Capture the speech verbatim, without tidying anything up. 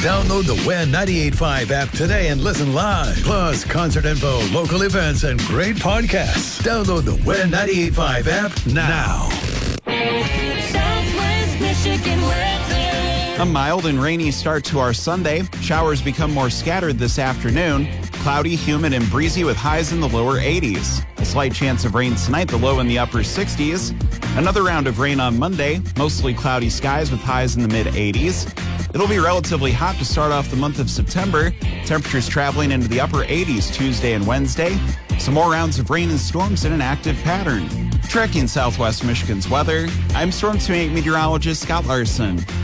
Download the Win ninety-eight point five app today and listen live. Plus, concert info, local events, and great podcasts. Download the Win ninety-eight point five app now. Southwest Michigan weather. A mild and rainy start to our Sunday. Showers become more scattered this afternoon. Cloudy, humid, and breezy with highs in the lower eighties. A slight chance of rain tonight, the low in the upper sixties. Another round of rain on Monday. Mostly cloudy skies with highs in the mid eighties. It'll be relatively hot to start off the month of September. Temperatures traveling into the upper eighties Tuesday and Wednesday. Some more rounds of rain and storms in an active pattern. Tracking Southwest Michigan's weather, I'm Storm two eight meteorologist Scott Larson.